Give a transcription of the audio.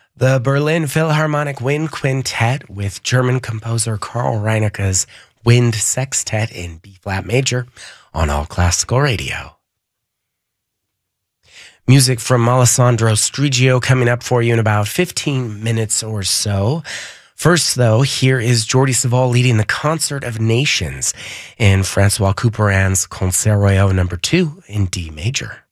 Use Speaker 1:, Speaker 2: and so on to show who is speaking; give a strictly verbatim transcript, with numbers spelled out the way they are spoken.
Speaker 1: The Berlin Philharmonic Wind Quintet with German composer Karl Reineke's Wind Sextet in B-flat major on All Classical Radio. Music from Alessandro Striggio coming up for you in about fifteen minutes or so. First, though, here is Jordi Savall leading the Concert of Nations in Francois Couperand's Concert Royal number two in D major.